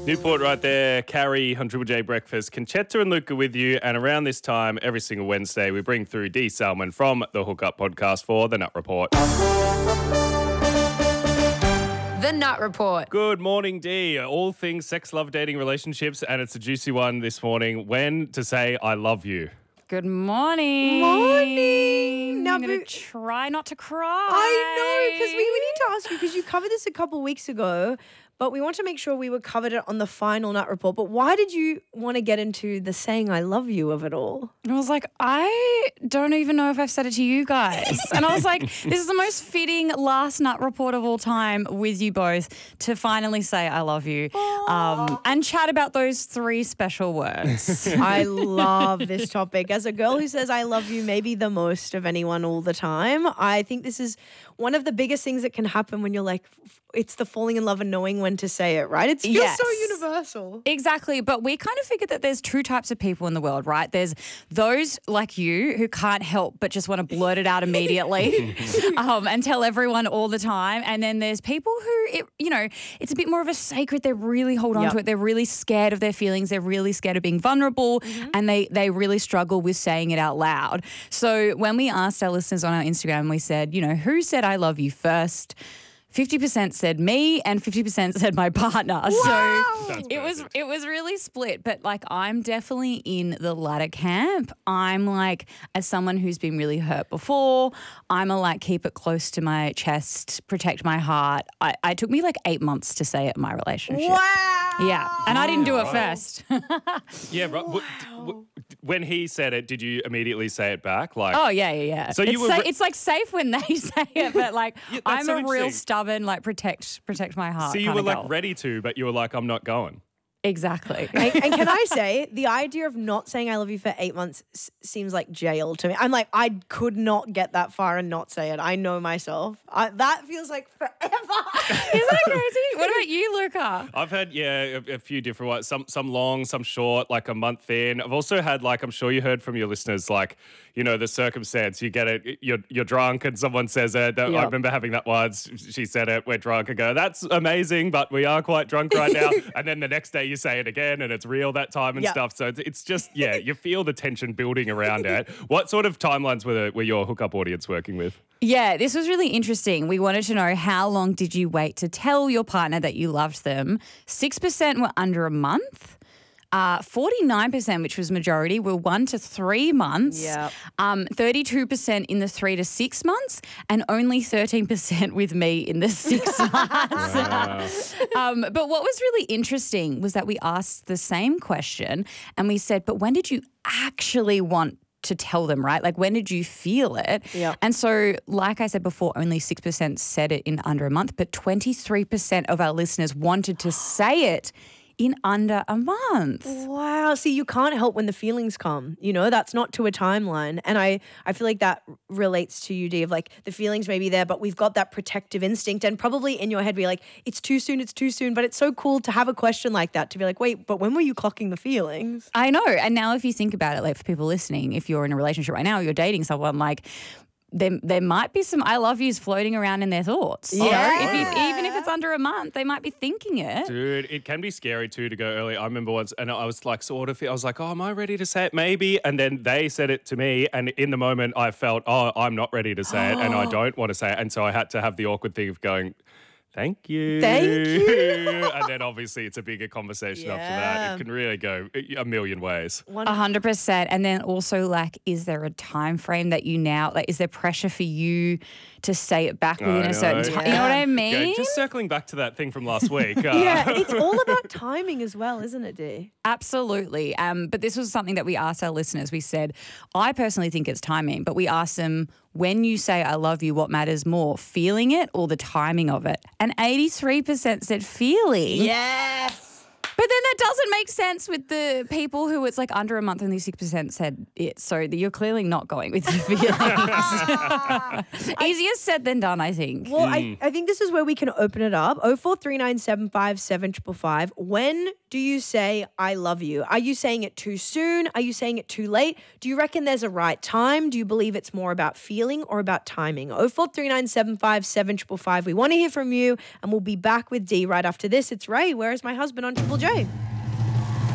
Newport right there, Carrie on Triple J Breakfast. Conchetta and Luca with you. And around this time, every single Wednesday, we bring through Dee Salmon from the Hookup Podcast for The Nut Report. The Nut Report. Good morning, Dee. All things sex, love, dating, relationships. And it's a juicy one this morning. When to say I love you. Good morning. Morning. Now, I'm going to try not to cry. I know, because we need to ask you, because you covered this a couple weeks ago, but we want to make sure we covered it on the final Nut Report. But why did you want to get into the saying I love you of it all? And I was like, I don't even know if I've said it to you guys. And I was like, this is the most fitting last Nut Report of all time with you both to finally say I love you and chat about those three special words. I love this topic. As a girl who says I love you maybe the most of anyone all the time, I think this is one of the biggest things that can happen when you're like, it's the falling in love and knowing when to say it, right? It feels so universal. Exactly. But we kind of figured that there's two types of people in the world, right? There's those like you who can't help but just want to blurt it out immediately and tell everyone all the time. And then there's people who, it's a bit more of a sacred. They really hold on to it. They're really scared of their feelings. They're really scared of being vulnerable and they really struggle with saying it out loud. So when we asked our listeners on our Instagram, we said, who said I love you first? 50% said me and 50% said my partner. Wow. So it was really split, but like I'm definitely in the latter camp. I'm like, as someone who's been really hurt before, I'm a like keep it close to my chest, protect my heart. I took me like 8 months to say it in my relationship. Wow. Yeah. And I didn't do it first. Yeah, right. When he said it, did you immediately say it back? Like, oh, yeah. So it's like safe when they say it, but like I'm so a real interesting. stubborn, like protect my heart. So you kinda were like girl. ready to, but you were like, I'm not going. Exactly. And can I say, the idea of not saying I love you for 8 months seems like jail to me. I'm like, I could not get that far and not say it. I know myself. That feels like forever. Isn't that crazy? What about you, Luca? I've had, a few different ones. Some long, some short, like a month in. I've also had, like, I'm sure you heard from your listeners, like, the circumstance. You get it, you're drunk and someone says it. I remember having that once. She said it, we're drunk. I go, that's amazing, but we are quite drunk right now. And then the next day you say it again and it's real that time and stuff. So it's just, you feel the tension building around it. What sort of timelines were your hookup audience working with? Yeah, this was really interesting. We wanted to know how long did you wait to tell your partner that you loved them. 6% were under a month. 49%, which was majority, were 1 to 3 months. Yep. 32% in the 3 to 6 months, and only 13% with me in the 6 months. But what was really interesting was that we asked the same question, and we said, "But when did you actually want to tell them, right? Like, when did you feel it?" Yep. And so, like I said before, only 6% said it in under a month, but 23% of our listeners wanted to say it in under a month. Wow. See, you can't help when the feelings come. That's not to a timeline. And I feel like that relates to you, Dee, of like the feelings may be there, but we've got that protective instinct. And probably in your head, we're like, it's too soon. But it's so cool to have a question like that, to be like, wait, but when were you clocking the feelings? I know. And now if you think about it, like for people listening, if you're in a relationship right now, you're dating someone, like there might be some I love yous floating around in their thoughts. Yeah. Even if it's under a month, they might be thinking it. Dude, it can be scary too to go early. I remember once, and I was like, I was like, oh, am I ready to say it? Maybe. And then they said it to me, and in the moment I felt, oh, I'm not ready to say it, and I don't want to say it. And so I had to have the awkward thing of going, thank you. And then obviously it's a bigger conversation after that. It can really go a million ways. 100%. And then also, like, is there a time frame that you now, like, is there pressure for you to say it back within a certain time? You know what I mean? Yeah, just circling back to that thing from last week. Yeah, it's all about timing as well, isn't it, Dee? Absolutely. But this was something that we asked our listeners. We said, I personally think it's timing, but we asked them, when you say I love you, what matters more, feeling it or the timing of it? And 83% said feeling. Yes. But then that doesn't make sense with the people who it's like under a month, only 6% said it. So you're clearly not going with your feelings. Easier said than done, I think. Well, I think this is where we can open it up. 0439757555. When do you say I love you? Are you saying it too soon? Are you saying it too late? Do you reckon there's a right time? Do you believe it's more about feeling or about timing? 0439757555. We want to hear from you, and we'll be back with Dee right after this. It's Ray. Where is my husband on Triple J? Enjoy.